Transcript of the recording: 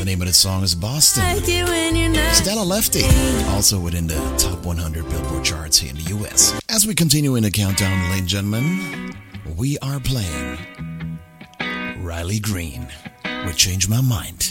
name of the song is Boston. Stella Lefty, also within the top 100 Billboard charts here in the U.S. As we continue in the countdown, ladies and gentlemen, we are playing Riley Green with Change My Mind.